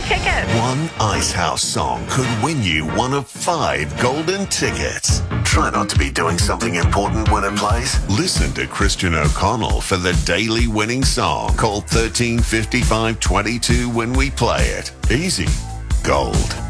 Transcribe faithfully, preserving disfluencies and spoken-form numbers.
tickets. One Icehouse song could win you one of five golden tickets. Try not to be doing something important when it plays. Listen to Christian O'Connell for the daily winning song. Call thirteen fifty-five twenty-two when we play it. Easy. Gold.